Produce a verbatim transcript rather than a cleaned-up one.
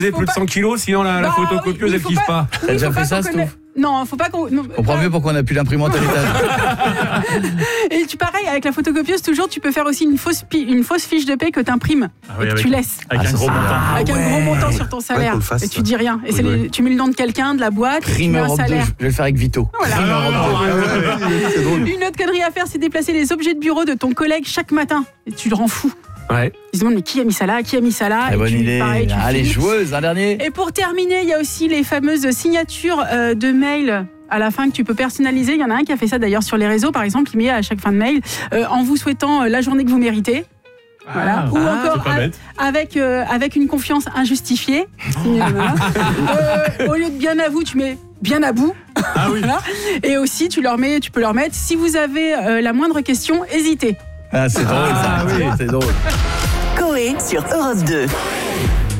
Vous avez plus de cent kilos, sinon la, la Bah, photocopieuse oui, elle kiffe pas. pas. T'as déjà fait ça, Stouff? Non, faut pas qu'on. Non, On comprend mieux pourquoi on n'a plus l'imprimante à l'étage. Et tu pareil avec la photocopieuse, toujours tu peux faire aussi une fausse pi- une fausse fiche de paie que t'imprimes Ah oui, et que avec- tu laisses Avec Ah, un ça, gros c'est montant. bien. avec Ah un ouais. gros montant sur ton salaire qu'on le fasse, et tu ça. dis rien. Et Oui, c'est les- oui. tu mets le nom de quelqu'un, de la boîte, et tu Prime mets un Europe deux, salaire. je vais le faire avec Vito. Voilà. Ah, non, non, non. C'est drôle. Une autre connerie à faire, c'est déplacer les objets de bureau de ton collègue chaque matin. Et tu le rends fou. Ouais. Ils se demandent mais qui a mis ça là, qui a mis ça là. Très Et bonne tu- idée. pareil, tu Allez, finis. joueuse, un dernier. Et pour terminer, il y a aussi les fameuses signatures euh, de mail à la fin que tu peux personnaliser. Il y en a un qui a fait ça d'ailleurs sur les réseaux, par exemple, il met à chaque fin de mail euh, en vous souhaitant euh, la journée que vous méritez. Voilà. Ou Ah, encore c'est pas a- bête. avec, euh, avec une confiance injustifiée. Voilà. Euh, au lieu de bien à vous, tu mets bien à bout. Ah oui. Voilà. Et aussi, tu, leur mets, tu peux leur mettre si vous avez euh, la moindre question, hésitez. Ah, c'est drôle, ça. Ah, oui. C'est drôle. Coé sur Europe deux.